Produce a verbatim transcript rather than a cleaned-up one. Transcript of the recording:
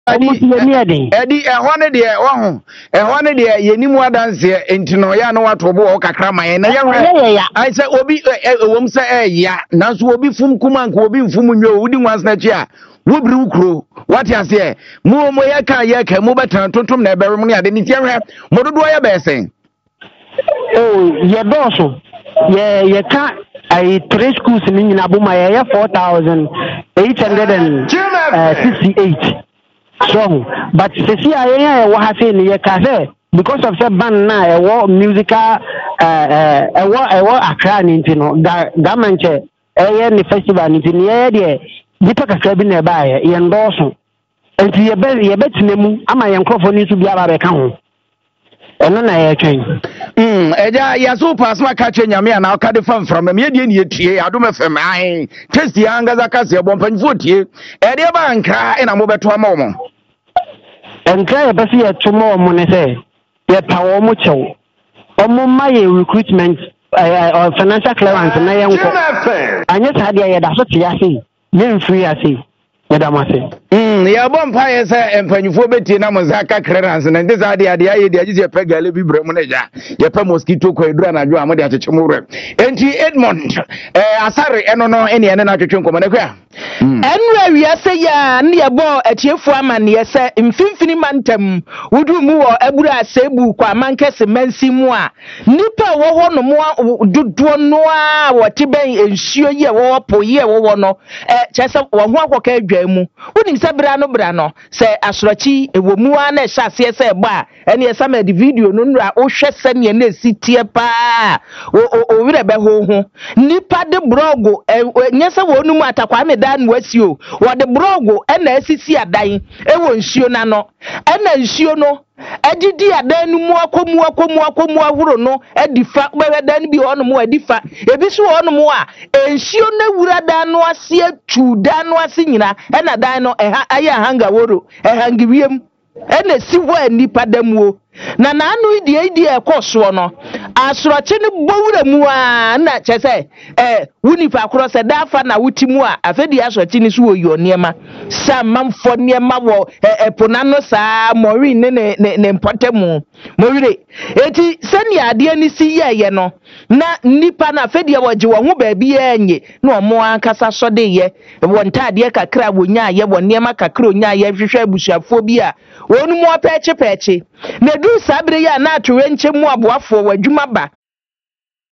Edi ehwa ne de wahu ehwa ne de yenimu adanse entino ya na watobo o kakra man na yehwe ai se obi ewom se eya nanso obi fum kuma nka obi mfum nwe wudi nwansa na chi a wobiri ukro wati ase mu mo ya ka ya ka mu betan tontom na eberum ne ade ni tiehwe mododo ya besen oh ye doso ye ye ka I three schools in India, Abuma, four thousand eight hundred and sixty-eight. So, but see, I was saying, because of the band now, a war musical, a war, a war, a crown, you know, Gamanche, a festival, in the area, you took a club in a buyer, you endorse. And to your bed, your bed, I'm a young crop need to be our account. And then I change. Hmm, Eja, ya so pass my catching Yamia now, cut the fun from a median yet. I do my family. Test the young as a cassia bomb and foot here. Edia Banka and I'm over to a moment. And try a busy at tomorrow, Monese. Yet, power mucho. Or my recruitment or financial clearance, and I am. I just had the idea that I see. Then free, I see. Hmm, ya bonfire say empanyufo beti na mozaka clearance na ndeza ade ade aye de agise pegale bi bremu na ja ye pa mosquito ko edura na jo amode achechemure enti Edmond eh asare eno no ene ene na twetwe nkomo na kwa enra wi ase ya ne ye bo atiefu amane ye se mfimfini mantem wudu mu wo abura asebu kwa mankese mansi mu a nipa wo ho no mu dodo no a wo teben ensuo ye wo po ye wo no eh chese wo ho akoka adwa mu woni se bra no bra no se asorochi ewomu a na hya ase se ba ene ye sama di video no nura wo hwe se ne na sitie pa o o wire be ho ho nipa de blogo nyese wo nu mu atakwa me dan wasio wo de blogo ena asisi adan e wo nsuo na no ena nsuo no agidi adan nu mu akomu akomu akomu ahuro no edifa be dan bi ono mu edifa ebi so ono mu a nsuo na wura dan no ase atu dan no ase nyina ena dan no eha aya hanga woro ehangi wiem ena siwo anipa damuo na nanu idie idie ekoso no asoroche ne bowura mu a na chese eh wunifa akoro dafa na wutimu a afedi asoroche ni so oyo niema sa mamfo niema wo eponano sa mori ne ne ne mpotemu morire eti sani ade ni si yeye no na nipa na afedi woje wo ho ba bi enye na omo ankasa so de ye wonta ade kakra wonya ye wo niema kakra onya ye hwehwe abusuafo bi a wonu mo peche peche na du sabre ya na atwe nche mu aboafo wadwuma ba